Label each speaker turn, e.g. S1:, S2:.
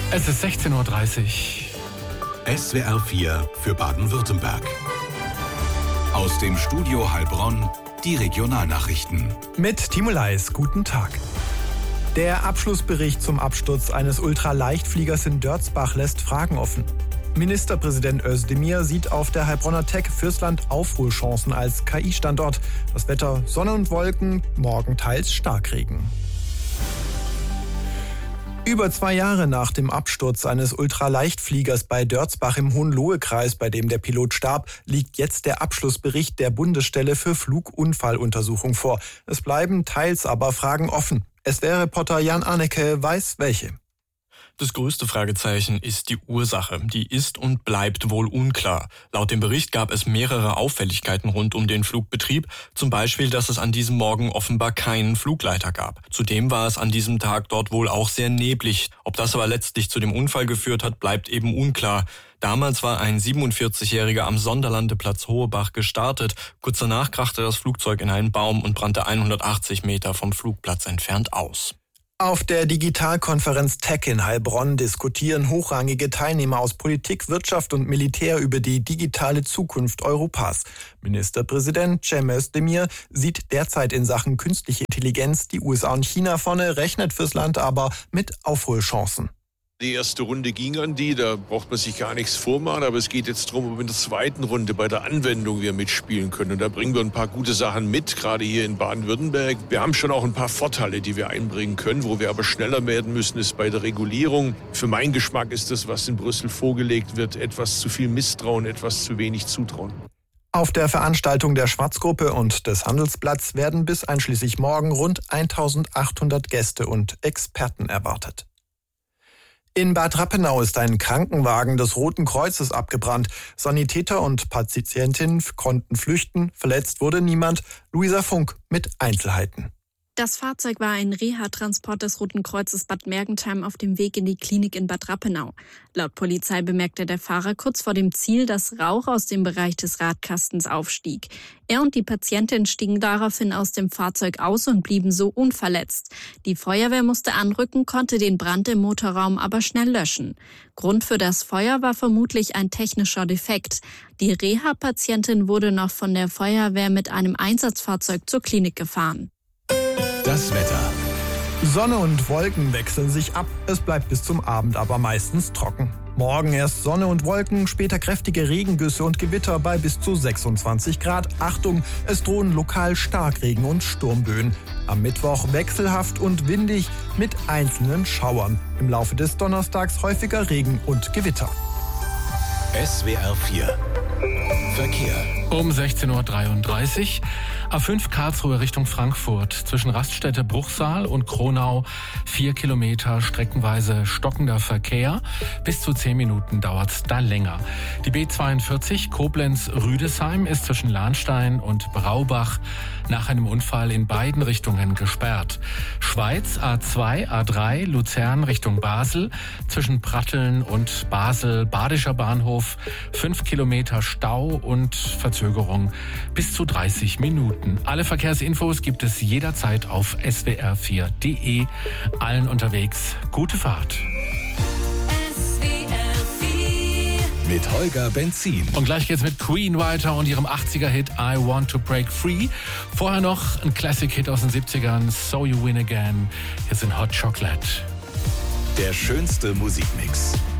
S1: Es ist 16:30 Uhr.
S2: SWR 4 für Baden-Württemberg. Aus dem Studio Heilbronn die Regionalnachrichten.
S3: Mit Timo Leis, guten Tag. Der Abschlussbericht zum Absturz eines Ultraleichtfliegers in Dörzbach lässt Fragen offen. Ministerpräsident Özdemir sieht auf der Heilbronner Tech Fürstland Aufholchancen als KI-Standort. Das Wetter Sonne und Wolken, morgen teils Starkregen. Über 2 Jahre nach dem Absturz eines Ultraleichtfliegers bei Dörzbach im Hohenlohe-Kreis, bei dem der Pilot starb, liegt jetzt der Abschlussbericht der Bundesstelle für Flugunfalluntersuchung vor. Es bleiben teils aber Fragen offen. SWR-Reporter Jan Arnecke weiß welche.
S4: Das größte Fragezeichen ist die Ursache. Die ist und bleibt wohl unklar. Laut dem Bericht gab es mehrere Auffälligkeiten rund um den Flugbetrieb. Zum Beispiel, dass es an diesem Morgen offenbar keinen Flugleiter gab. Zudem war es an diesem Tag dort wohl auch sehr neblig. Ob das aber letztlich zu dem Unfall geführt hat, bleibt eben unklar. Damals war ein 47-Jähriger am Sonderlandeplatz Hohebach gestartet. Kurz danach krachte das Flugzeug in einen Baum und brannte 180 Meter vom Flugplatz entfernt aus.
S3: Auf der Digitalkonferenz Tech in Heilbronn diskutieren hochrangige Teilnehmer aus Politik, Wirtschaft und Militär über die digitale Zukunft Europas. Ministerpräsident Cem Özdemir sieht derzeit in Sachen künstliche Intelligenz die USA und China vorne, rechnet fürs Land aber mit Aufholchancen.
S5: Die erste Runde ging an die, da braucht man sich gar nichts vormachen, aber es geht jetzt darum, ob in der zweiten Runde bei der Anwendung wir mitspielen können. Und da bringen wir ein paar gute Sachen mit, gerade hier in Baden-Württemberg. Wir haben schon auch ein paar Vorteile, die wir einbringen können. Wo wir aber schneller werden müssen, ist bei der Regulierung. Für meinen Geschmack ist das, was in Brüssel vorgelegt wird, etwas zu viel Misstrauen, etwas zu wenig Zutrauen.
S3: Auf der Veranstaltung der Schwarzgruppe und des Handelsblatts werden bis einschließlich morgen rund 1800 Gäste und Experten erwartet. In Bad Rappenau ist ein Krankenwagen des Roten Kreuzes abgebrannt. Sanitäter und Patientin konnten flüchten. Verletzt wurde niemand. Luisa Funk mit Einzelheiten.
S6: Das Fahrzeug war ein Reha-Transport des Roten Kreuzes Bad Mergentheim auf dem Weg in die Klinik in Bad Rappenau. Laut Polizei bemerkte der Fahrer kurz vor dem Ziel, dass Rauch aus dem Bereich des Radkastens aufstieg. Er und die Patientin stiegen daraufhin aus dem Fahrzeug aus und blieben so unverletzt. Die Feuerwehr musste anrücken, konnte den Brand im Motorraum aber schnell löschen. Grund für das Feuer war vermutlich ein technischer Defekt. Die Reha-Patientin wurde noch von der Feuerwehr mit einem Einsatzfahrzeug zur Klinik gefahren.
S2: Das Wetter.
S3: Sonne und Wolken wechseln sich ab. Es bleibt bis zum Abend aber meistens trocken. Morgen erst Sonne und Wolken, später kräftige Regengüsse und Gewitter bei bis zu 26 Grad. Achtung, es drohen lokal Starkregen und Sturmböen. Am Mittwoch wechselhaft und windig mit einzelnen Schauern. Im Laufe des Donnerstags häufiger Regen und Gewitter.
S2: SWR 4 Verkehr.
S1: Um 16:33 Uhr. A5 Karlsruhe Richtung Frankfurt. Zwischen Raststätte Bruchsal und Kronau 4 Kilometer streckenweise stockender Verkehr. Bis zu 10 Minuten dauert's da länger. Die B42 Koblenz-Rüdesheim ist zwischen Lahnstein und Braubach nach einem Unfall in beiden Richtungen gesperrt. Schweiz A2, A3 Luzern Richtung Basel. Zwischen Pratteln und Basel Badischer Bahnhof 5 Kilometer Stau und Verzögerung bis zu 30 Minuten. Alle Verkehrsinfos gibt es jederzeit auf swr4.de. Allen unterwegs gute Fahrt.
S2: Mit Holger Benzin.
S1: Und gleich geht's mit Queen weiter und ihrem 80er-Hit I Want to Break Free. Vorher noch ein Classic-Hit aus den 70ern, So You Win Again. Hier sind Hot Chocolate.
S2: Der schönste Musikmix.